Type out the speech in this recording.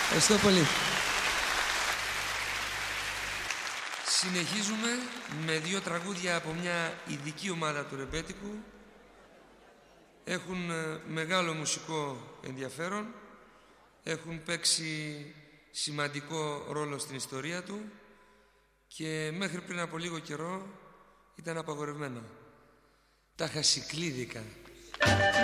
Ευχαριστώ πολύ. Συνεχίζουμε με 2 τραγούδια από μια ειδική ομάδα του ρεμπέτικου. Έχουν μεγάλο μουσικό ενδιαφέρον. Έχουν παίξει σημαντικό ρόλο στην ιστορία του και μέχρι πριν από λίγο καιρό ήταν απαγορευμένα. Τα χασικλίδικα.